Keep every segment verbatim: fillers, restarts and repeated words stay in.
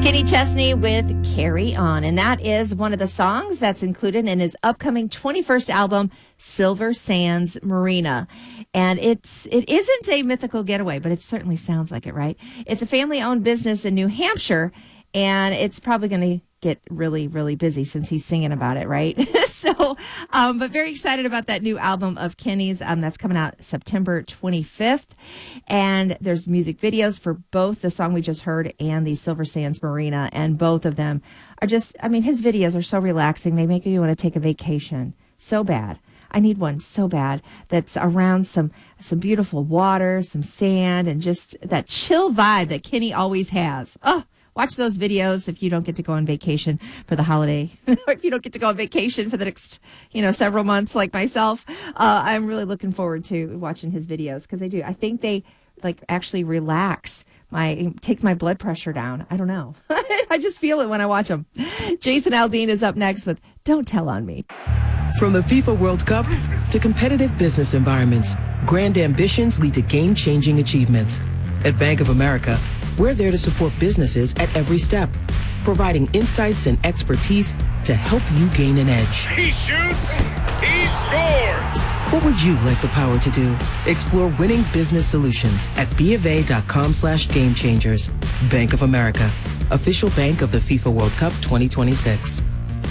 Kenny Chesney with Carry On, and that is one of the songs that's included in his upcoming twenty-first album, Silver Sands Marina. And it's it isn't a mythical getaway, but it certainly sounds like it, right? It's a family-owned business in New Hampshire, and it's probably going to get really, really busy since he's singing about it, right? so, um, but very excited about that new album of Kenny's um, that's coming out September twenty-fifth. And there's music videos for both the song we just heard and the Silver Sands Marina. And both of them are just, I mean, his videos are so relaxing. They make you want to take a vacation so bad. I need one so bad that's around some some beautiful water, some sand, and just that chill vibe that Kenny always has. Oh, watch those videos if you don't get to go on vacation for the holiday, or if you don't get to go on vacation for the next, you know, several months like myself. Uh, I'm really looking forward to watching his videos because they do. I think they like actually relax my, take my blood pressure down. I don't know. I just feel it when I watch them. Jason Aldean is up next with Don't Tell on Me. From the FIFA World Cup to competitive business environments, grand ambitions lead to game-changing achievements. At Bank of America, we're there to support businesses at every step, providing insights and expertise to help you gain an edge. He shoots, he scores! What would you like the power to do? Explore winning business solutions at BofA.com slash game changers. Bank of America, official bank of the FIFA World Cup twenty twenty-six.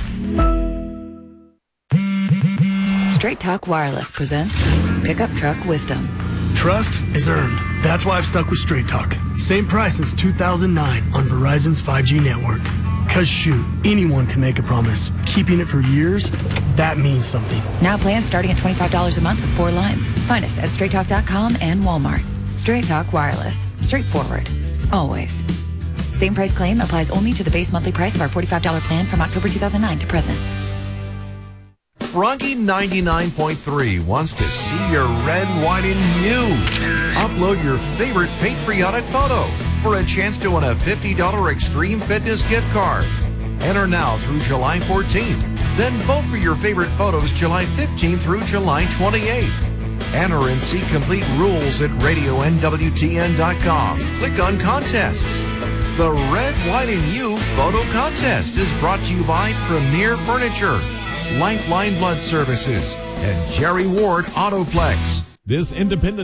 Straight Talk Wireless presents Pickup Truck Wisdom. Trust is earned. That's why I've stuck with Straight Talk. Same price since two thousand nine on Verizon's five G network. Cause shoot, anyone can make a promise. Keeping it for years, that means something. Now plans starting at twenty-five dollars a month with four lines. Find us at straight talk dot com and Walmart. Straight Talk Wireless. Straightforward. Always. Same price claim applies only to the base monthly price of our forty-five dollars plan from October two thousand nine to present. Froggy ninety-nine point three wants to see your red, white, and you. Upload your favorite patriotic photo for a chance to win a fifty dollars Extreme Fitness gift card. Enter now through July fourteenth. Then vote for your favorite photos July fifteenth through July twenty-eighth. Enter and see complete rules at radio N W T N dot com. Click on Contests. The Red, White, and You Photo Contest is brought to you by Premier Furniture, Lifeline Blood Services, and Jerry Ward Autoplex. This independent